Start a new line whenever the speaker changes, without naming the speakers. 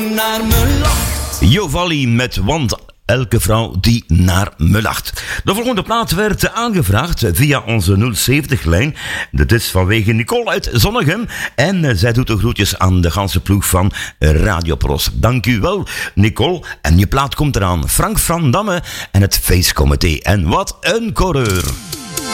naar me lacht.
Jovalli met Want elke vrouw die naar me lacht. De volgende plaat werd aangevraagd via onze 070-lijn. Dat is vanwege Nicole uit Zonnegem. En zij doet de groetjes aan de ganse ploeg van Radio Pros. Dank u wel, Nicole. En je plaat komt eraan. Frank van Damme en het Feestcomité. En wat een coureur.